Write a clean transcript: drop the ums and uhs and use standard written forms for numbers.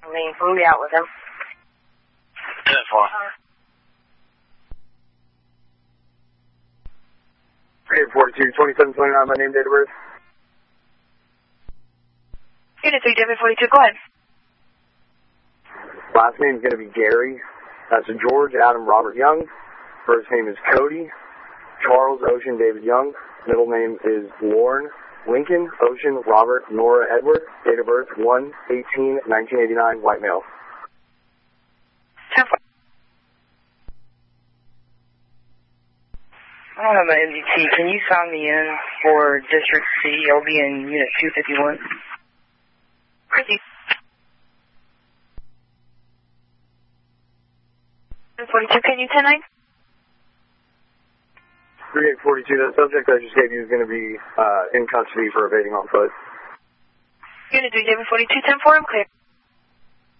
I mean, we'll be out with him. 10-4. 3842, 2729, my name, date of birth. Unit 3, W42, go ahead. Last name is going to be Gary. That's George Adam Robert Young. First name is Cody. Charles Ocean David Young. Middle name is Lauren Lincoln Ocean Robert Nora Edward. Date of birth 1/18/1989. White male. 10-4. I don't have my MDT. Can you sign me in for District C? I'll be in Unit 251. Proceed. 42, can you 10-9? 3842, that subject I just gave you is going to be in custody for evading on foot. Unit 3, W42, 10-4, I'm clear.